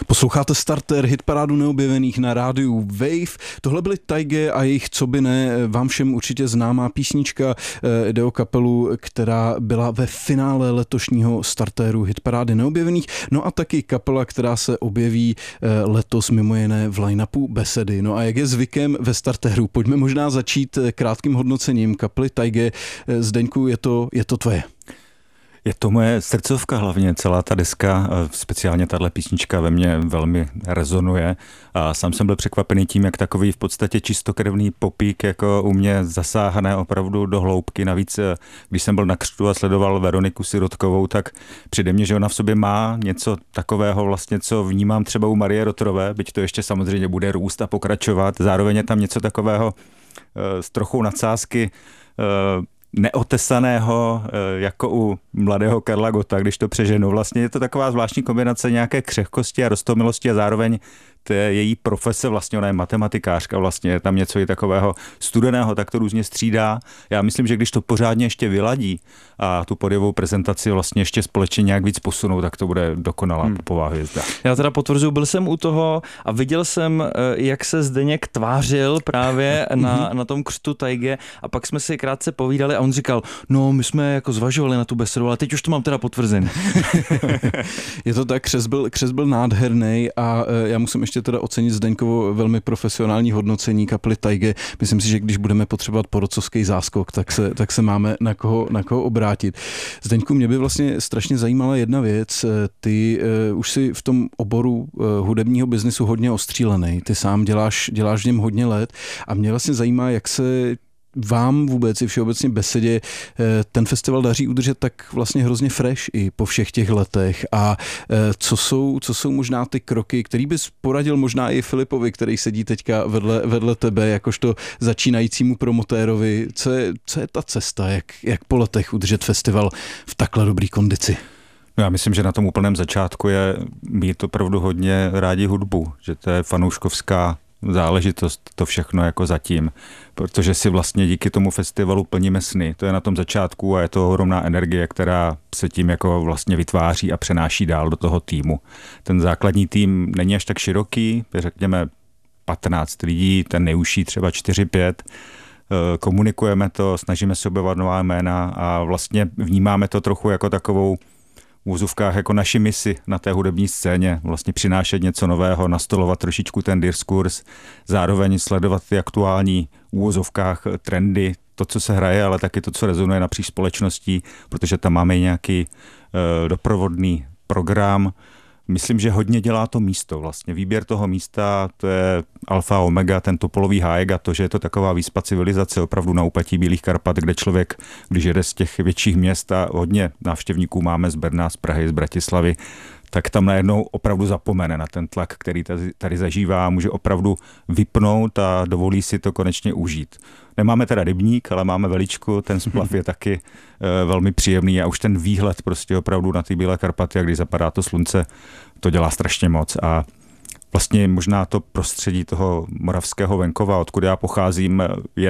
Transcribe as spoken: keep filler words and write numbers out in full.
Posloucháte Starter, hitparádu neobjevených na rádiu Wave. Tohle byly Taige a jejich Co by ne, vám všem určitě známá písnička. Jde o kapelu, která byla ve finále letošního Starteru hitparády neobjevených. No a taky kapela, která se objeví letos mimo jiné v line-upu Besedy. No a jak je zvykem ve Starteru, pojďme možná začít krátkým hodnocením kapely Taige. Zdeňku, je to, je to tvoje. Je to moje srdcovka hlavně, celá ta deska, speciálně tahle písnička ve mně velmi rezonuje a sám jsem byl překvapený tím, jak takový v podstatě čistokrevný popík jako u mě zasáhne opravdu do hloubky. Navíc, když jsem byl na křtu a sledoval Veroniku Sirotkovou, tak přijde mně, že ona v sobě má něco takového vlastně, co vnímám třeba u Marie Rotrové, byť to ještě samozřejmě bude růst a pokračovat. Zároveň je tam něco takového s trochou nadsázky neotesaného, jako u mladého Karla Gotta, když to přeženu. Vlastně je to taková zvláštní kombinace nějaké křehkosti a roztomilosti a zároveň to je její profese, vlastně ona je matematikářka, vlastně je tam něco i takového studeného, tak to různě střídá. Já myslím, že když to pořádně ještě vyladí a tu podjevou prezentaci vlastně ještě společně nějak víc posunou, tak to bude dokonalá hmm. popová hvězda. Já teda potvrzuji, byl jsem u toho a viděl jsem, jak se Zdeněk tvářil právě na, na tom křtu Taige a pak jsme si krátce povídali a on říkal, no my jsme jako zvažovali na tu besedu, ale teď už to mám teda potvrzený. Je to tak, křest byl, křest byl nádherný a já musím ještě teda ocenit Zdeňkovo velmi profesionální hodnocení kapely Taige. Myslím si, že když budeme potřebovat porocovský záskok, tak se, tak se máme na koho, na koho obrátit. Zdeňku, mě by vlastně strašně zajímala jedna věc. Ty uh, už si v tom oboru uh, hudebního biznesu hodně ostřílený. Ty sám děláš, děláš v něm hodně let a mě vlastně zajímá, jak se vám vůbec i všeobecně Besedě ten festival daří udržet tak vlastně hrozně fresh i po všech těch letech a co jsou, co jsou možná ty kroky, který bys poradil možná i Filipovi, který sedí teďka vedle, vedle tebe, jakožto začínajícímu promotérovi, co je, co je ta cesta, jak, jak po letech udržet festival v takhle dobrý kondici? No já myslím, že na tom úplném začátku je mít opravdu hodně rádi hudbu, že to je fanouškovská záležitost, to všechno jako zatím, protože si vlastně díky tomu festivalu plníme sny. To je na tom začátku a je to ohromná energie, která se tím jako vlastně vytváří a přenáší dál do toho týmu. Ten základní tým není až tak široký, řekněme patnáct lidí, ten neužší třeba čtyři pět. Komunikujeme to, snažíme se objevovat nová jména a vlastně vnímáme to trochu jako takovou v úzovkách jako naši misi na té hudební scéně, vlastně přinášet něco nového, nastolovat trošičku ten diskurs, zároveň sledovat ty aktuální v úvozovkách trendy, to, co se hraje, ale taky to, co rezonuje napříč společností, protože tam máme nějaký uh, doprovodný program. Myslím, že hodně dělá to místo vlastně. Výběr toho místa, to je alfa omega, ten Topolový hájek a to, že je to taková výspa civilizace opravdu na úpatí Bílých Karpat, kde člověk, když jede z těch větších měst a hodně návštěvníků máme z Brna, z Prahy, z Bratislavy, tak tam najednou opravdu zapomene na ten tlak, který tady zažívá a může opravdu vypnout a dovolí si to konečně užít. Nemáme teda rybník, ale máme veličku, ten splav je taky e, velmi příjemný a už ten výhled prostě opravdu na ty Bílé Karpaty, a když zapadá to slunce, to dělá strašně moc a vlastně možná to prostředí toho moravského venkova, odkud já pocházím, je